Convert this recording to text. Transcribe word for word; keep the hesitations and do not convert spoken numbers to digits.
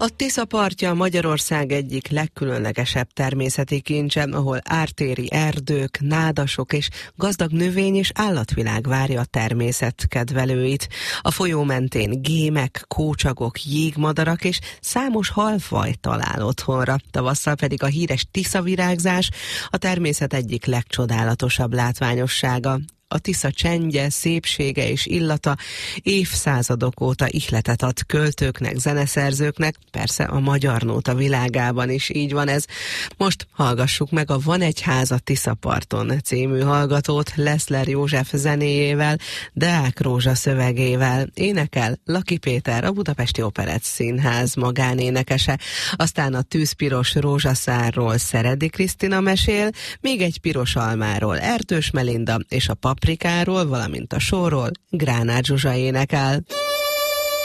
A Tisza partja Magyarország egyik legkülönlegesebb természeti kincse, ahol ártéri erdők, nádasok és gazdag növény- és állatvilág várja a természet kedvelőit. A folyó mentén gémek, kócsagok, jégmadarak és számos halfaj talál otthonra. Tavasszal pedig a híres tiszavirágzás a természet egyik legcsodálatosabb látványossága. A Tisza csendje, szépsége és illata évszázadok óta ihletet ad költőknek, zeneszerzőknek, persze a magyar nóta világában is így van ez. Most hallgassuk meg a Van egy ház a Tiszaparton című hallgatót Leszler József zenéjével, Deák Rózsa szövegével. Énekel Laki Péter, a Budapesti Operett Színház magánénekese. Aztán a tűzpiros rózsaszárról Szeredi Krisztina mesél, még egy piros almáról Erdős Melinda és a paprikáról, valamint a sóról Gránát Zsuzsa énekel.